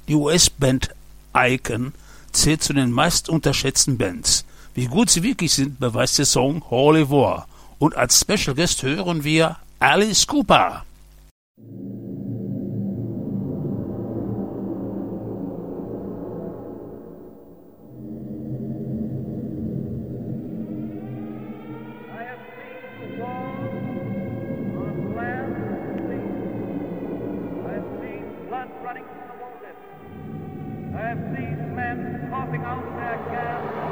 Die US-Band Icon zählt zu den meist unterschätzten Bands. Wie gut sie wirklich sind, beweist der Song Holy War. Und als Special Guest hören wir Alice Cooper. I have seen men coughing out their gas.